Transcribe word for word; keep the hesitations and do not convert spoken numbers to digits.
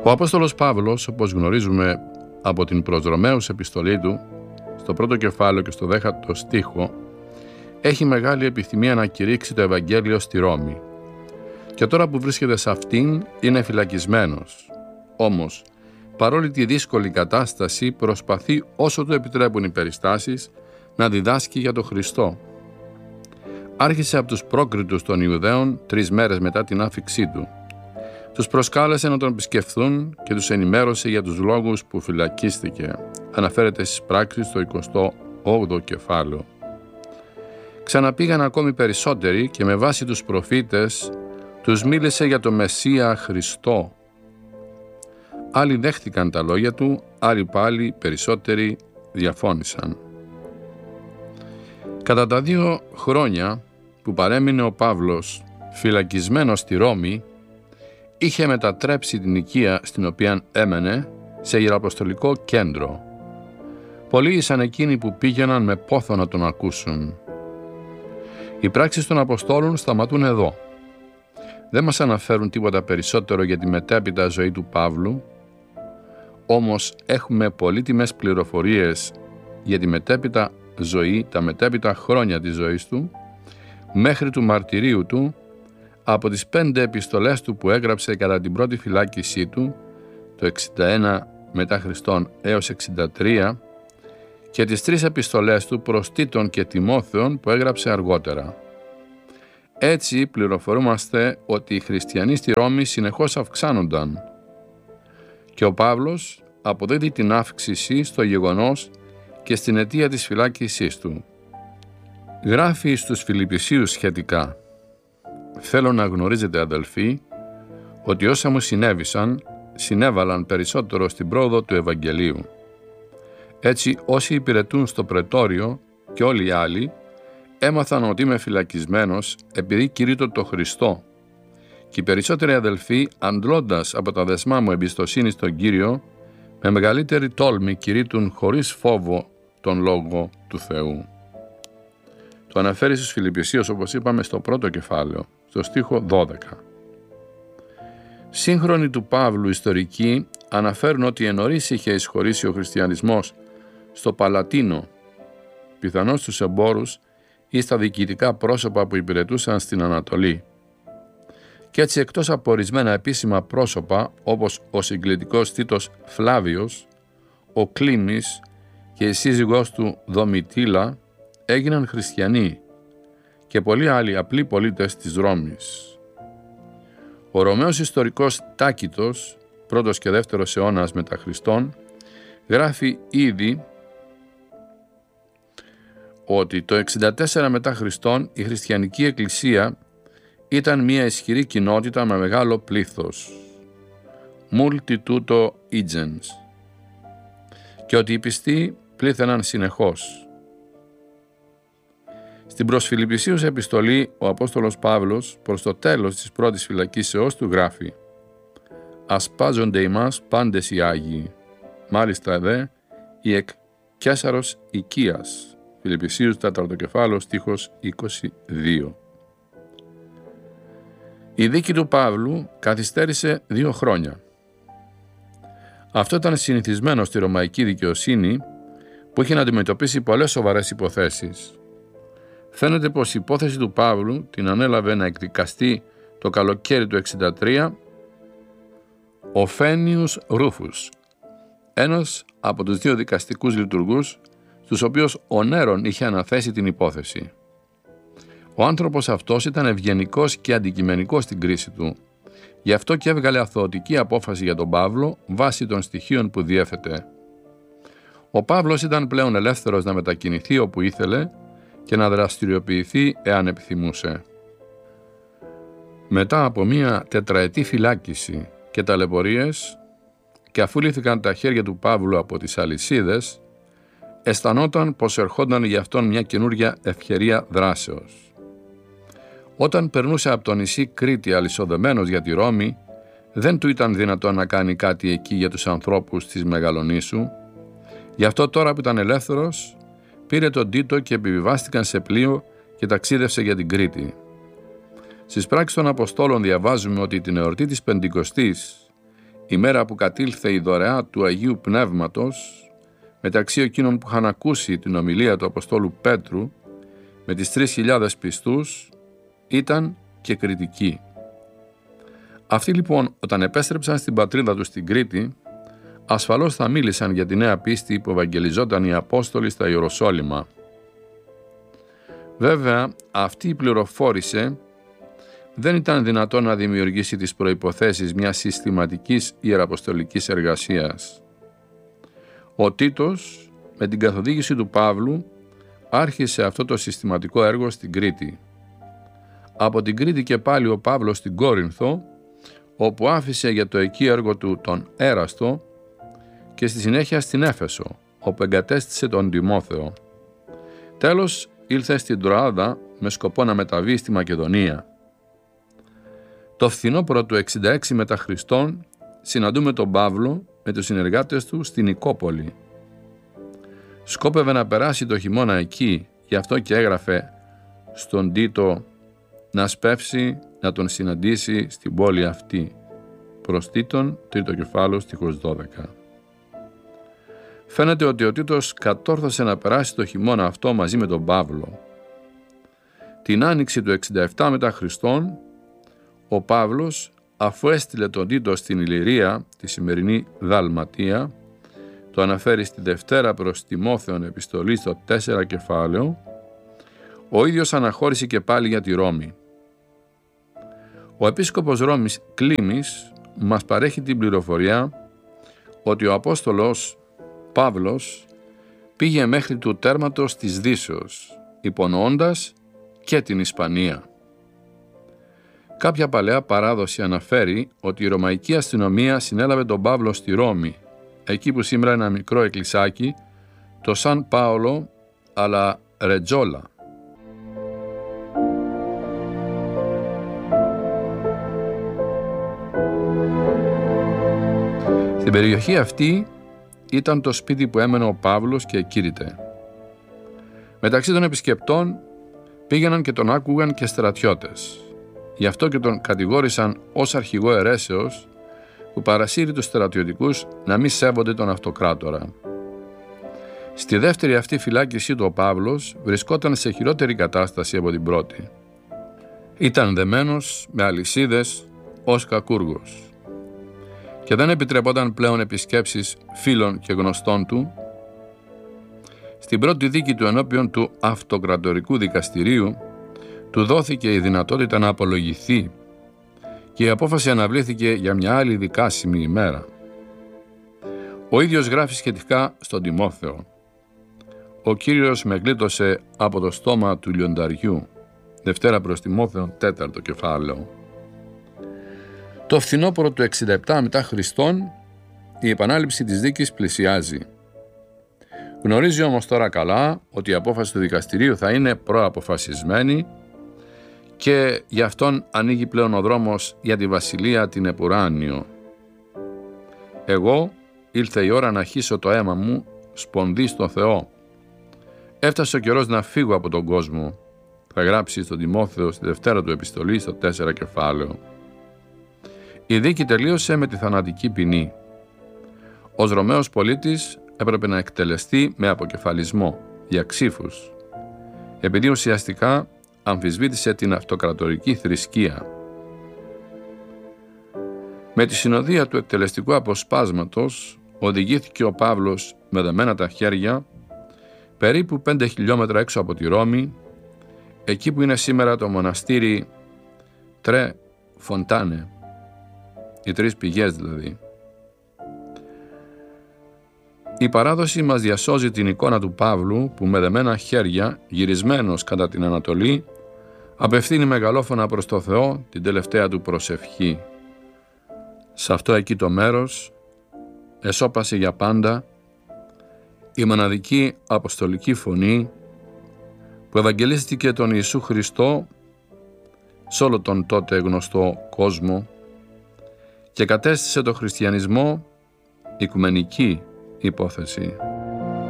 Ο Απόστολος Παύλος, όπως γνωρίζουμε από την προς Ρωμαίους επιστολή του, στο πρώτο κεφάλαιο και στο δέκατο στίχο, έχει μεγάλη επιθυμία να κηρύξει το Ευαγγέλιο στη Ρώμη. Και τώρα που βρίσκεται σε αυτήν είναι φυλακισμένος. Όμως, παρόλη τη δύσκολη κατάσταση, προσπαθεί όσο του επιτρέπουν οι περιστάσεις να διδάσκει για τον Χριστό. Άρχισε από τους πρόκριτους των Ιουδαίων τρεις μέρες μετά την άφιξή του. Τους προσκάλεσε να τον επισκεφθούν και τους ενημέρωσε για τους λόγους που φυλακίστηκε. Αναφέρεται στις πράξεις στο εικοστό όγδοο κεφάλαιο. Ξαναπήγαν ακόμη περισσότεροι και με βάση τους προφήτες τους μίλησε για το Μεσσία Χριστό. Άλλοι δέχτηκαν τα λόγια του, άλλοι πάλι περισσότεροι διαφώνησαν. Κατά τα δύο χρόνια που παρέμεινε ο Παύλος φυλακισμένος στη Ρώμη, είχε μετατρέψει την οικία στην οποία έμενε σε ιεραποστολικό κέντρο. Πολλοί ήσαν εκείνοι που πήγαιναν με πόθο να τον ακούσουν. Οι πράξεις των Αποστόλων σταματούν εδώ. Δεν μας αναφέρουν τίποτα περισσότερο για τη μετέπειτα ζωή του Παύλου, όμως έχουμε πολύτιμες πληροφορίες για τη μετέπειτα ζωή, τα μετέπειτα χρόνια της ζωής του, μέχρι του μαρτυρίου του, από τις πέντε επιστολές του που έγραψε κατά την πρώτη φυλάκισή του, το εξήντα ένα μετά Χριστόν έως εξήντα τρία, και τις τρεις επιστολές του προς Τίτον και Τιμόθεον που έγραψε αργότερα. Έτσι πληροφορούμαστε ότι οι χριστιανοί στη Ρώμη συνεχώς αυξάνονταν και ο Παύλος αποδίδει την αύξηση στο γεγονός και στην αιτία της φυλάκισής του. Γράφει στους Φιλιππισίους σχετικά: «Θέλω να γνωρίζετε, αδελφοί, ότι όσα μου συνέβησαν, συνέβαλαν περισσότερο στην πρόοδο του Ευαγγελίου. Έτσι όσοι υπηρετούν στο πρετόριο και όλοι οι άλλοι έμαθαν ότι είμαι φυλακισμένος επειδή κηρύττω το Χριστό, και οι περισσότεροι αδελφοί, αντλώντας από τα δεσμά μου εμπιστοσύνη στον Κύριο, με μεγαλύτερη τόλμη κηρύττουν χωρίς φόβο τον Λόγο του Θεού». Το αναφέρει στους Φιλιππισίους, όπως είπαμε, στο πρώτο κεφάλαιο, στο στίχο δώδεκα. Σύγχρονοι του Παύλου ιστορικοί αναφέρουν ότι εν νωρίς είχε εισχωρήσει ο χριστιανισμός στο Παλατίνο, πιθανώς στους εμπόρους ή στα διοικητικά πρόσωπα που υπηρετούσαν στην Ανατολή. Και έτσι, εκτός από ορισμένα επίσημα πρόσωπα, όπως ο συγκλητικός Τίτος Φλάβιος, ο Κλίμης και η σύζυγός του Δομητήλα, έγιναν χριστιανοί και πολλοί άλλοι απλοί πολίτες της Ρώμης. Ο Ρωμαίος ιστορικός Τάκητος, πρώτος και δεύτερος αιώνας μετά Χριστόν, γράφει ήδη ότι το εξήντα τέσσερα μετά Χριστόν η χριστιανική εκκλησία ήταν μια ισχυρή κοινότητα με μεγάλο πλήθος, multitudo igens, και ότι οι πιστοί πλήθαιναν συνεχώς. Στην προς Φιλιππισίους επιστολή, ο Απόστολος Παύλος προς το τέλος της πρώτης φυλακίσεώς του γράφει: «Ασπάζονται ημάς πάντες οι Άγιοι, μάλιστα δε οι εκ Καίσαρος οικίας». Φιλιππισίους τέταρτο κεφάλαιο στίχος είκοσι δύο. Η δίκη του Παύλου καθυστέρησε δύο χρόνια. Αυτό ήταν συνηθισμένο στη ρωμαϊκή δικαιοσύνη, που είχε να αντιμετωπίσει πολλές σοβαρές υποθέσεις. Φαίνεται πως η υπόθεση του Παύλου την ανέλαβε να εκδικαστεί το καλοκαίρι του εξήντα τρία ο Φένιους Ρούφους, ένας από τους δύο δικαστικούς λειτουργούς στους οποίους ο Νέρον είχε αναθέσει την υπόθεση. Ο άνθρωπος αυτός ήταν ευγενικός και αντικειμενικός στην κρίση του, γι' αυτό και έβγαλε αθωωτική απόφαση για τον Παύλο βάσει των στοιχείων που διέθετε. Ο Παύλος ήταν πλέον ελεύθερος να μετακινηθεί όπου ήθελε και να δραστηριοποιηθεί εάν επιθυμούσε. Μετά από μία τετραετή φυλάκιση και ταλαιπωρίες, και αφού λύθηκαν τα χέρια του Παύλου από τις αλυσίδες, αισθανόταν πως ερχόταν για αυτόν μια καινούρια ευκαιρία δράσεως. Όταν περνούσε από το νησί Κρήτη αλυσοδεμένος για τη Ρώμη, δεν του ήταν δυνατόν να κάνει κάτι εκεί για τους ανθρώπους της Μεγαλονήσου. Γι' αυτό τώρα που ήταν ελεύθερος, πήρε τον Τίτο και επιβιβάστηκαν σε πλοίο και ταξίδευσε για την Κρήτη. Στις πράξεις των Αποστόλων διαβάζουμε ότι την εορτή της Πεντηκοστής η μέρα που κατήλθε η δωρεά του Αγίου Πνεύματος, μεταξύ εκείνων που είχαν ακούσει την ομιλία του Αποστόλου Πέτρου με τις τρεις χιλιάδες πιστούς, ήταν και κριτική. Αυτοί λοιπόν, όταν επέστρεψαν στην πατρίδα τους στην Κρήτη, ασφαλώς θα μίλησαν για τη νέα πίστη που ευαγγελιζόταν οι Απόστολοι στα Ιεροσόλυμα. Βέβαια, αυτή η πληροφόρηση δεν ήταν δυνατόν να δημιουργήσει τις προϋποθέσεις μιας συστηματικής ιεραποστολικής εργασίας. Ο Τίτος, με την καθοδήγηση του Παύλου, άρχισε αυτό το συστηματικό έργο στην Κρήτη. Από την Κρήτη και πάλι ο Παύλος στην Κόρινθο, όπου άφησε για το εκεί έργο του τον Έραστο, και στη συνέχεια στην Έφεσο, όπου εγκατέστησε τον Τιμόθεο. Τέλος, ήλθε στην Τροάδα με σκοπό να μεταβεί στη Μακεδονία. Το φθινόπωρο του εξήντα έξι μετά Χριστόν συναντούμε τον Παύλο με τους συνεργάτες του στην Νικόπολη. Σκόπευε να περάσει το χειμώνα εκεί, γι' αυτό και έγραφε στον Τίτο να σπεύσει να τον συναντήσει στην πόλη αυτή. Προς Τίτον, τρίτο κεφάλαιο, στίχος δώδεκα. Φαίνεται ότι ο Τίτος κατόρθωσε να περάσει το χειμώνα αυτό μαζί με τον Παύλο. Την άνοιξη του εξήντα επτά μετά Χριστόν, ο Παύλος, αφού έστειλε τον Τίτο στην Ηλυρία, τη σημερινή Δαλματία, το αναφέρει στη Δευτέρα προς Τιμόθεον επιστολή στο τέσσερα κεφάλαιο, ο ίδιος αναχώρησε και πάλι για τη Ρώμη. Ο επίσκοπος Ρώμης Κλίμης μας παρέχει την πληροφορία ότι ο Απόστολος Παύλος πήγε μέχρι του τέρματος της Δύσεως, υπονοώντας και την Ισπανία. Κάποια παλαιά παράδοση αναφέρει ότι η Ρωμαϊκή αστυνομία συνέλαβε τον Παύλο στη Ρώμη, εκεί που σήμερα ένα μικρό εκκλησάκι, το Σαν Πάολο αλλά Ρετζόλα. Στην περιοχή αυτή ήταν το σπίτι που έμενε ο Παύλος και εκήρυτε. Μεταξύ των επισκεπτών πήγαιναν και τον άκουγαν και στρατιώτες. Γι' αυτό και τον κατηγόρησαν ως αρχηγό αιρέσεως που παρασύρει τους στρατιωτικούς να μη σέβονται τον αυτοκράτορα. Στη δεύτερη αυτή φυλάκισή του ο Παύλος βρισκόταν σε χειρότερη κατάσταση από την πρώτη. Ήταν δεμένος με αλυσίδες ως κακούργος και δεν επιτρεπόταν πλέον επισκέψεις φίλων και γνωστών του. Στην πρώτη δίκη του ενώπιον του αυτοκρατορικού δικαστηρίου του δόθηκε η δυνατότητα να απολογηθεί και η απόφαση αναβλήθηκε για μια άλλη δικάσιμη ημέρα. Ο ίδιος γράφει σχετικά στον Τιμόθεο: «Ο Κύριος με γλίτωσε από το στόμα του λιονταριού». Δευτέρα προς Τιμόθεον, τέταρτο κεφάλαιο. Το φθινόπωρο του εξήντα επτά μετά Χριστόν, η επανάληψη της δίκης πλησιάζει. Γνωρίζει όμως τώρα καλά ότι η απόφαση του δικαστηρίου θα είναι προαποφασισμένη και γι' αυτόν ανοίγει πλέον ο δρόμος για τη βασιλεία την επουράνιο. «Εγώ ήλθε η ώρα να χύσω το αίμα μου σπονδί στο Θεό. Έφτασε ο καιρός να φύγω από τον κόσμο», θα γράψει στον Τιμόθεο στη Δευτέρα του επιστολή στο τέσσερα κεφάλαιο. Η δίκη τελείωσε με τη θανατική ποινή. Ως Ρωμαίος πολίτης έπρεπε να εκτελεστεί με αποκεφαλισμό για ξύφους, επειδή ουσιαστικά αμφισβήτησε την αυτοκρατορική θρησκεία. Με τη συνοδεία του εκτελεστικού αποσπάσματος οδηγήθηκε ο Παύλος με δεμένα τα χέρια περίπου πέντε χιλιόμετρα έξω από τη Ρώμη, εκεί που είναι σήμερα το μοναστήρι Τρε Φοντάνε, οι τρεις πηγές δηλαδή. Η παράδοση μας διασώζει την εικόνα του Παύλου που με δεμένα χέρια, γυρισμένος κατά την Ανατολή, απευθύνει μεγαλόφωνα προς το Θεό την τελευταία του προσευχή. Σε αυτό εκεί το μέρος εσώπασε για πάντα η μοναδική αποστολική φωνή που ευαγγελίστηκε τον Ιησού Χριστό σε όλο τον τότε γνωστό κόσμο και κατέστησε το χριστιανισμό οικουμενική υπόθεση.